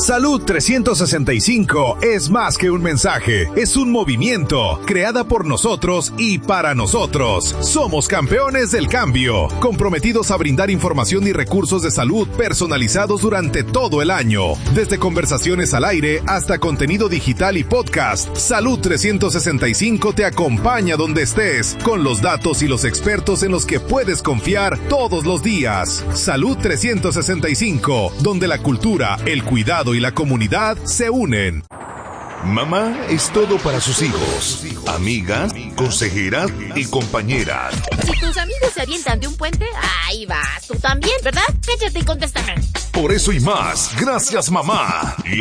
Salud 365 es más que un mensaje, es un movimiento, creada por nosotros y para nosotros. Somos campeones del cambio, comprometidos a brindar información y recursos de salud personalizados durante todo el año. Desde conversaciones al aire hasta contenido digital y podcast, Salud 365 te acompaña donde estés, con los datos y los expertos en los que puedes confiar todos los días. Salud 365, donde la cultura, el cuidado y la comunidad se unen. Mamá es todo para sus hijos, amigas, consejeras y compañeras. Si tus amigos se avientan de un puente, ahí vas, tú también, ¿verdad? Échate y contéstame. Por eso y más, gracias mamá.